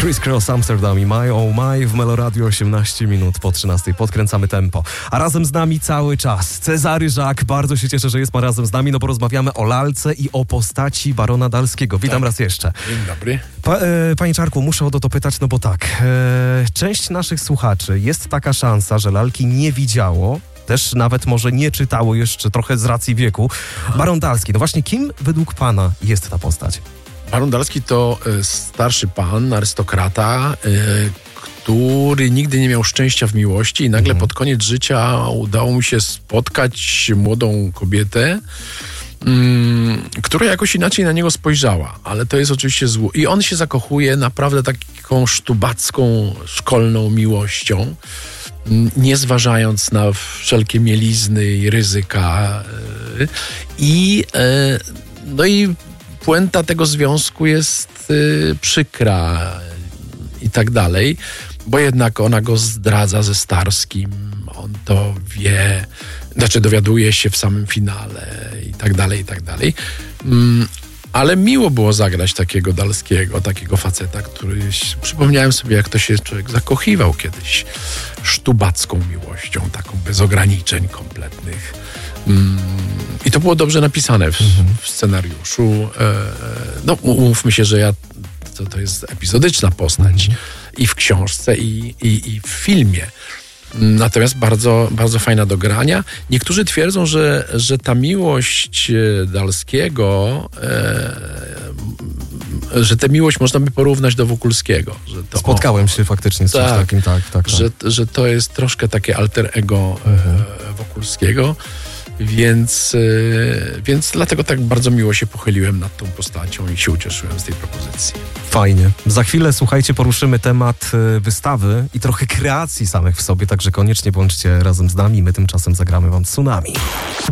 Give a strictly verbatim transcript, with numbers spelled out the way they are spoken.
Criss Cross Amsterdam i My Oh My w Meloradio osiemnaście minut po trzynastej. Podkręcamy tempo. A razem z nami cały czas Cezary Żak. Bardzo się cieszę, że jest pan razem z nami, no bo rozmawiamy o lalce i o postaci barona Dalskiego. Witam tak. raz jeszcze. Dzień dobry. Pa, e, panie Czarku, muszę o to, to pytać, no bo tak. E, część naszych słuchaczy, jest taka szansa, że lalki nie widziało, też nawet może nie czytało jeszcze trochę z racji wieku. Baron Dalski, no właśnie kim według pana jest ta postać? Baron Dalski to y, starszy pan, arystokrata, y, który nigdy nie miał szczęścia w miłości i nagle mhm. pod koniec życia udało mu się spotkać młodą kobietę, y, która jakoś inaczej na niego spojrzała, ale to jest oczywiście zło. I on się zakochuje naprawdę taką sztubacką, szkolną miłością, nie zważając na wszelkie mielizny i ryzyka. Y, I y, no i puenta tego związku jest y, przykra i tak dalej, bo jednak ona go zdradza ze Starskim, on to wie, znaczy dowiaduje się w samym finale i tak dalej, i tak dalej. Mm, ale miło było zagrać takiego Dalskiego, takiego faceta, który, przypomniałem sobie, jak to się człowiek zakochiwał kiedyś sztubacką miłością, taką bez ograniczeń kompletnych. Mm, I to było dobrze napisane w, mhm. w scenariuszu. E, no, umówmy się, że ja to, to jest epizodyczna postać mhm. i w książce, i, i, i w filmie. Natomiast bardzo, bardzo fajna do grania. Niektórzy twierdzą, że, że ta miłość Dalskiego, e, że tę miłość można by porównać do Wokulskiego. Że to, Spotkałem o, się faktycznie z czymś tak, takim, tak, tak, tak. Że, że to jest troszkę takie alter ego mhm. e, Wokulskiego. Więc, yy, więc dlatego tak bardzo miło się pochyliłem nad tą postacią i się ucieszyłem z tej propozycji. Fajnie. Za chwilę, słuchajcie, poruszymy temat wystawy i trochę kreacji samych w sobie, także koniecznie bądźcie razem z nami. My tymczasem zagramy wam Tsunami.